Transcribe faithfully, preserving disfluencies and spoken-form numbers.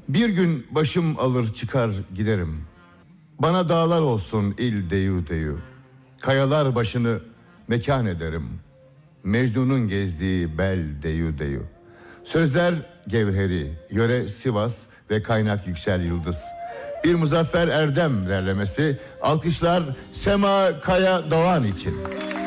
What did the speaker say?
Bir gün başım alır çıkar giderim. Bana dağlar olsun il deyu deyu. Kayalar başını mekan ederim. Mecnun'un gezdiği bel deyu deyu. Sözler Gevheri, yöre Sivas ve kaynak Yüksel Yıldız. Bir Muzaffer Erdem derlemesi. Alkışlar Sema Kaya Doğan için.